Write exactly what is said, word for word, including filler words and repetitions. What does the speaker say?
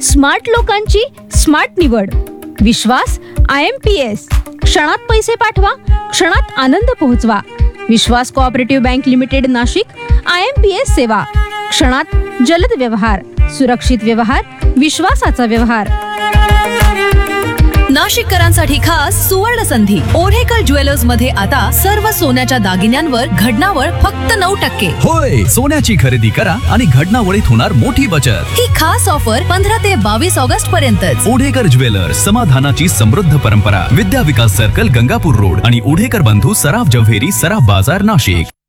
Smart लोकांची smart निवड. विश्वास I am P S. क्षणात पैसे पाठवा, क्षणात आनंद पोहोचवा. विश्वास cooperative bank limited Nashik. I am P S सेवा. क्षणात जलद व्यवहार, सुरक्षित व्यवहार, विश्वासाचा व्यवहार. नाशिककरांसाठी खास सुवर्ण संधी. ओढेकर ज्वेलर्स मध्ये आता सर्व सोन्याच्या दागिन्यांवर घडणावळ फक्त नऊ टक्के. होय, सोन्याची खरेदी करा आणि घडणावळीत होणार मोठी बचत. ही खास ऑफर पंधरा ते बावीस ऑगस्ट पर्यंतच. ओढेकर ज्वेलर्स, समाधानाची समृद्ध परंपरा. विद्या विकास सर्कल, गंगापूर रोड आणि ओढेकर बंधू सराफ जव्हेरी, सराफ बाजार, नाशिक.